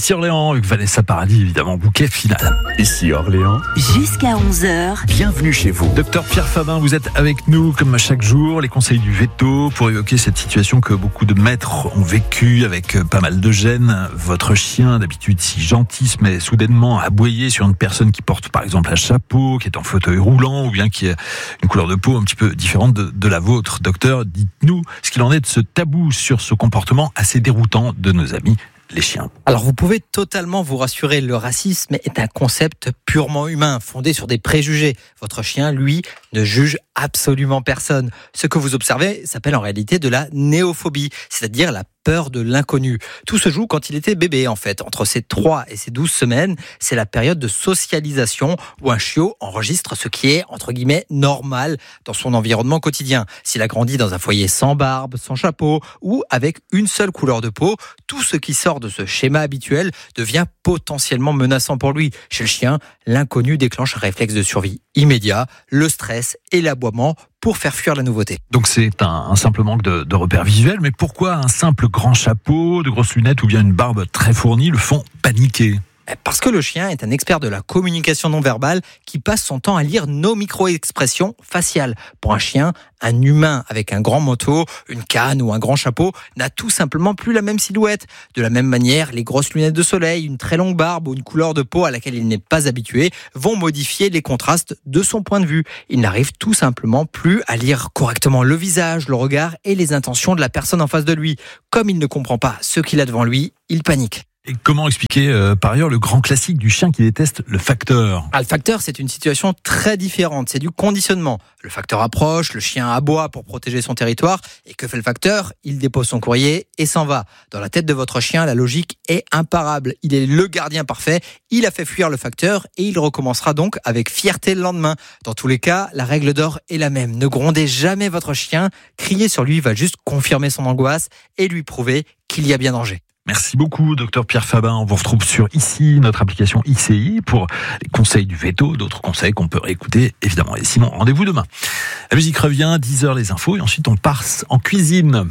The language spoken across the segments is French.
Ici Orléans, avec Vanessa Paradis, évidemment, bouquet final. Ici Orléans, jusqu'à 11h. bienvenue chez vous. Docteur Pierre Fabin, vous êtes avec nous comme chaque jour, les conseils du veto pour évoquer cette situation que beaucoup de maîtres ont vécue avec pas mal de gêne. Votre chien, d'habitude si gentil, se met soudainement à aboyer sur une personne qui porte par exemple un chapeau, qui est en fauteuil roulant ou bien qui a une couleur de peau un petit peu différente de la vôtre. Docteur, dites-nous ce qu'il en est de ce tabou sur ce comportement assez déroutant de nos amis, les chiens. Alors vous pouvez totalement vous rassurer, le racisme est un concept purement humain, fondé sur des préjugés. Votre chien, lui, ne juge absolument personne. Ce que vous observez s'appelle en réalité de la néophobie, c'est-à-dire la peur de l'inconnu. Tout se joue quand il était bébé en fait. Entre ses 3 et ses 12 semaines, c'est la période de socialisation où un chiot enregistre ce qui est, entre guillemets, normal dans son environnement quotidien. S'il a grandi dans un foyer sans barbe, sans chapeau ou avec une seule couleur de peau, tout ce qui sort de ce schéma habituel devient potentiellement menaçant pour lui. Chez le chien, l'inconnu déclenche un réflexe de survie immédiat, le stress et l'aboiement pour faire fuir la nouveauté. Donc c'est un simple manque de repères visuels, mais pourquoi un simple grand chapeau, de grosses lunettes ou bien une barbe très fournie le font paniquer ? Parce que le chien est un expert de la communication non verbale qui passe son temps à lire nos micro-expressions faciales. Pour un chien, un humain avec un grand manteau, une canne ou un grand chapeau n'a tout simplement plus la même silhouette. De la même manière, les grosses lunettes de soleil, une très longue barbe ou une couleur de peau à laquelle il n'est pas habitué vont modifier les contrastes de son point de vue. Il n'arrive tout simplement plus à lire correctement le visage, le regard et les intentions de la personne en face de lui. Comme il ne comprend pas ce qu'il a devant lui, il panique. Et comment expliquer par ailleurs le grand classique du chien qui déteste le facteur ? Le facteur, c'est une situation très différente, c'est du conditionnement. Le facteur approche, le chien aboie pour protéger son territoire, et que fait le facteur ? Il dépose son courrier et s'en va. Dans la tête de votre chien, la logique est imparable. Il est le gardien parfait, il a fait fuir le facteur, et il recommencera donc avec fierté le lendemain. Dans tous les cas, la règle d'or est la même. Ne grondez jamais votre chien, crier sur lui va juste confirmer son angoisse et lui prouver qu'il y a bien danger. Merci beaucoup, docteur Pierre Fabin. On vous retrouve sur ici, notre application ICI, pour les conseils du veto, d'autres conseils qu'on peut réécouter, évidemment. Et sinon, rendez-vous demain. La musique revient, 10h les infos, et ensuite on part en cuisine.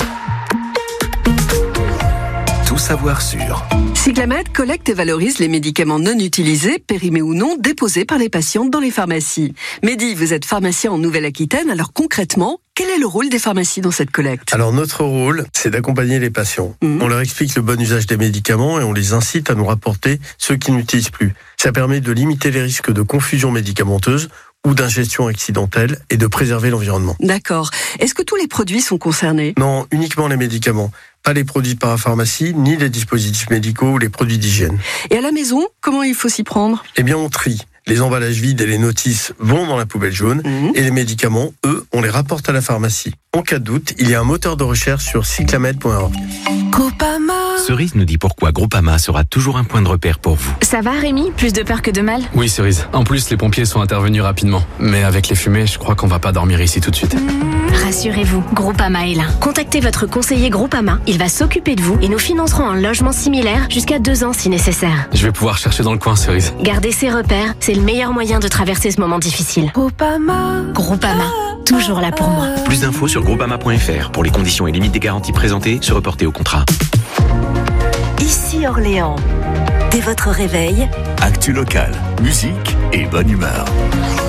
Tout savoir sur Cyclamed collecte et valorise les médicaments non utilisés, périmés ou non, déposés par les patientes dans les pharmacies. Mehdi, vous êtes pharmacien en Nouvelle-Aquitaine, alors concrètement, quel est le rôle des pharmacies dans cette collecte ? Alors notre rôle, c'est d'accompagner les patients. On leur explique le bon usage des médicaments et on les incite à nous rapporter ceux qu'ils n'utilisent plus. Ça permet de limiter les risques de confusion médicamenteuse ou d'ingestion accidentelle et de préserver l'environnement. D'accord. Est-ce que tous les produits sont concernés ? Non, uniquement les médicaments. Pas les produits de parapharmacie, ni les dispositifs médicaux ou les produits d'hygiène. Et à la maison, comment il faut s'y prendre ? Eh bien, on trie. Les emballages vides et les notices vont dans la poubelle jaune et les médicaments, eux, on les rapporte à la pharmacie. En cas de doute, il y a un moteur de recherche sur cyclamed.org. Groupama. Cerise nous dit pourquoi Groupama sera toujours un point de repère pour vous. Ça va Rémi ? Plus de peur que de mal ? Oui Cerise, en plus les pompiers sont intervenus rapidement. Mais avec les fumées, je crois qu'on va pas dormir ici tout de suite. Rassurez-vous, Groupama est là. Contactez votre conseiller Groupama, il va s'occuper de vous et nous financerons un logement similaire jusqu'à 2 ans si nécessaire. Je vais pouvoir chercher dans le coin Cerise. Gardez ses repères, c'est le meilleur moyen de traverser ce moment difficile. Groupama, toujours là pour moi. Plus d'infos sur groupama.fr. Pour les conditions et limites des garanties présentées, se reporter au contrat. Ici Orléans. Dès votre réveil, actu local, musique et bonne humeur.